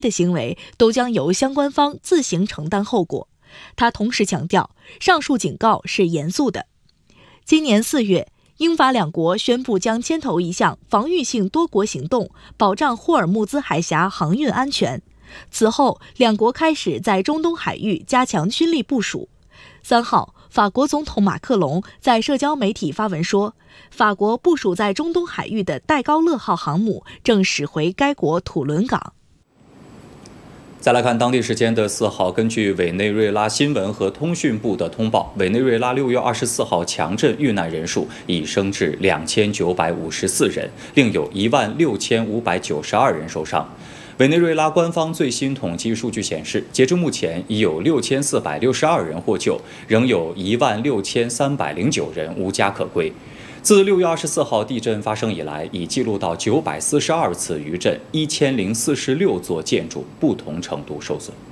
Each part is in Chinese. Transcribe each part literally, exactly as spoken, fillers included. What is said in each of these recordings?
的行为都将由相关方自行承担后果。他同时强调，上述警告是严肃的。今年四月，英法两国宣布将牵头一项防御性多国行动，保障霍尔木兹海峡航运安全。此后，两国开始在中东海域加强军力部署。三号，法国总统马克龙在社交媒体发文说，法国部署在中东海域的戴高乐号航母正驶回该国土伦港。 再来看当地时间的四号，根据委内瑞拉新闻和通讯部的通报，委内瑞拉六月二十四号强震遇难人数已升至两千九百五十四人，另有一万六千五百九十二人受伤。委内瑞拉官方最新统计数据显示，截至目前已有六千四百六十二人获救，仍有一万六千三百零九人无家可归。自六月二十四号地震发生以来，已记录到九百四十二次余震，一千零四十六座建筑不同程度受损。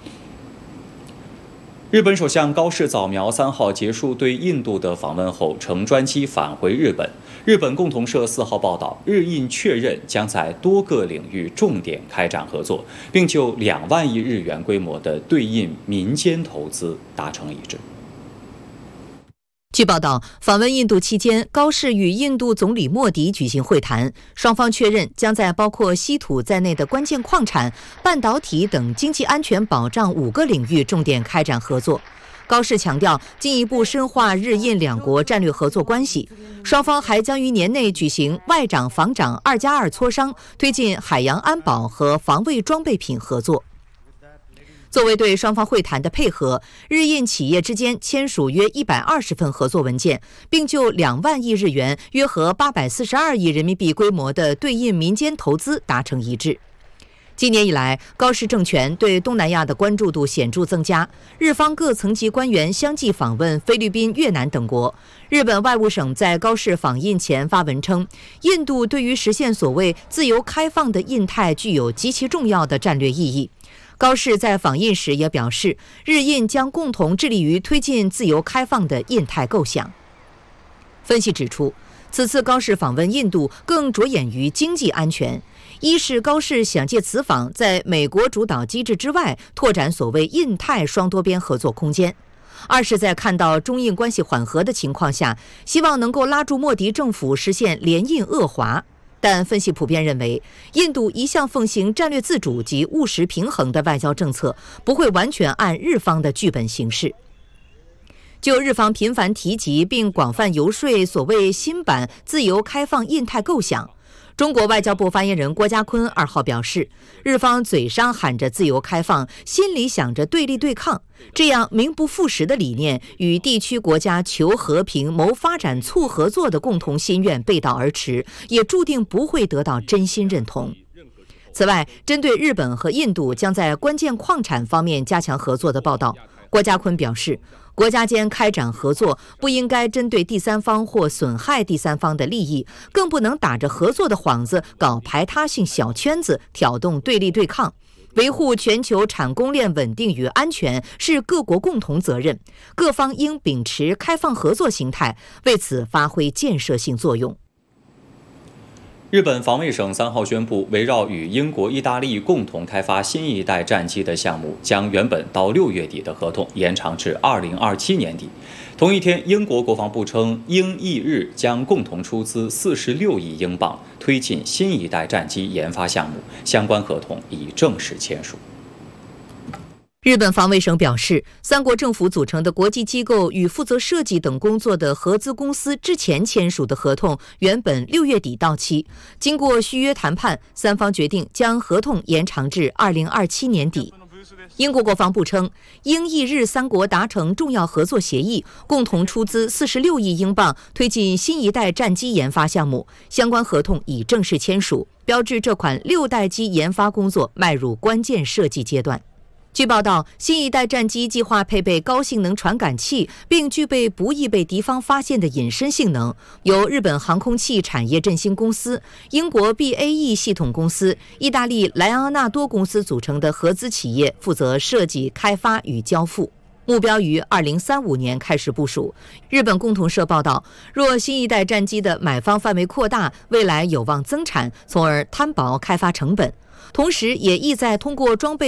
日本首相高市早苗三号结束对印度的访问后，乘专机返回日本。日本共同社四号报道，日印确认将在多个领域重点开展合作，并就两万亿日元规模的对印民间投资达成一致。 据报道，访问印度期间，高市与印度总理莫迪举行会谈，双方确认将在包括稀土在内的关键矿产、半导体等经济安全保障五个领域重点开展合作。高市强调，进一步深化日印两国战略合作关系。双方还将于年内举行外长防长二加二磋商，推进海洋安保和防卫装备品合作。作为对双方会谈的配合，日印企业之间签署约一百二十份合作文件，并就两万亿日元约合八百四十二亿人民币规模的对印民间投资达成一致。今年以来，高市政权对东南亚的关注度显著增加，日方各层级官员相继访问菲律宾、越南等国。日本外务省在高市访印前发文称，印度对于实现所谓自由开放的印太具有极其重要的战略意义。高市在访印时也表示，日印将共同致力于推进自由开放的印太构想。分析指出，此次高市访问印度更着眼于经济安全。一是高市想借此访在美国主导机制之外拓展所谓印太双多边合作空间；二是在看到中印关系缓和的情况下，希望能够拉住莫迪政府实现联印遏华。但分析普遍认为，印度一向奉行战略自主及务实平衡的外交政策，不会完全按日方的剧本行事。就日方频繁提及并广泛游说所谓新版自由开放印太构想，中国外交部发言人郭家坤二号表示，日方嘴上喊着自由开放，心里想着对立对抗，这样名不副实的理念与地区国家求和平、谋发展、促合作的共同心愿背道而驰，也注定不会得到真心认同。此外，针对日本和印度将在关键矿产方面加强合作的报道，郭家坤表示，国家间开展合作不应该针对第三方或损害第三方的利益，更不能打着合作的幌子搞排他性小圈子，挑动对立对抗。维护全球产供链稳定与安全是各国共同责任，各方应秉持开放合作形态，为此发挥建设性作用。 日本防卫省三号宣布，围绕与英国、意大利共同开发新一代战机的项目，将原本到六月底的合同延长至二零二七年底。同一天，英国国防部称，英意日将共同出资四十六亿英镑，推进新一代战机研发项目，相关合同已正式签署。 日本防卫省表示，三国政府组成的国际机构与负责设计等工作的合资公司之前签署的合同原本六月底到期，经过续约谈判，三方决定将合同延长至二零二七年底。英国国防部称，英意日三国达成重要合作协议，共同出资四十六亿英镑推进新一代战机研发项目，相关合同已正式签署，标志这款六代机研发工作迈入关键设计阶段。据报道，新一代战机计划配备高性能传感器，并具备不易被敌方发现的隐身性能。由日本航空器产业振兴公司、英国 B A E 系统公司、意大利莱昂纳多公司组成的合资企业负责设计、开发与交付，目标于二零三五年开始部署。日本共同社报道，若新一代战机的买方范围扩大，未来有望增产，从而摊薄开发成本。 同时也意在通过装备